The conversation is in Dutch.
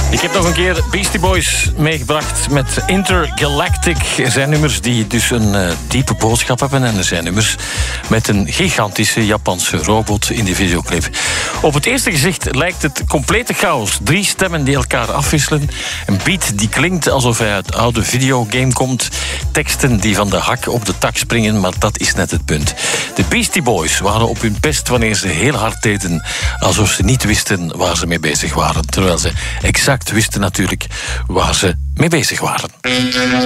Ik heb nog een keer Beastie Boys meegebracht met Intergalactic. Er zijn nummers die dus een diepe boodschap hebben. En er zijn nummers met een gigantische Japanse robot in de videoclip. Op het eerste gezicht lijkt het complete chaos. 3 stemmen die elkaar afwisselen. Een beat die klinkt alsof hij uit een oude videogame komt. Teksten die van de hak op de tak springen, maar dat is net het punt. De Beastie Boys waren op hun best wanneer ze heel hard deden, alsof ze niet wisten waar ze mee bezig waren. Terwijl ze exact wisten natuurlijk waar ze mee bezig waren.